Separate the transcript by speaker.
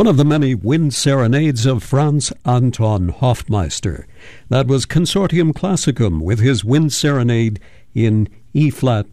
Speaker 1: one of the many wind serenades of Franz Anton Hofmeister. That was Consortium Classicum with his wind serenade in E-flat